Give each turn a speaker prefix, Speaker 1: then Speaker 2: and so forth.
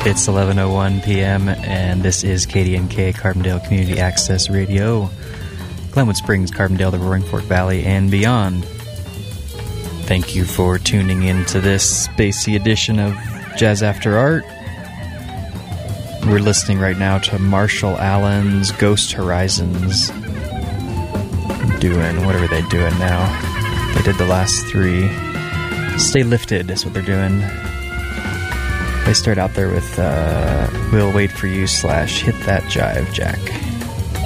Speaker 1: It's 11:01 p.m. and this is KDNK, Carbondale Community Access Radio, Glenwood Springs, Carbondale, the Roaring Fork Valley, and beyond. Thank you for tuning in to this spacey edition of Jazz After Art. We're listening right now to Marshall Allen's Ghost Horizons. Doing whatever they're doing now. They did the last three. Stay Lifted is what they're doing. They start out there with We'll Wait For You / Hit That Jive Jack.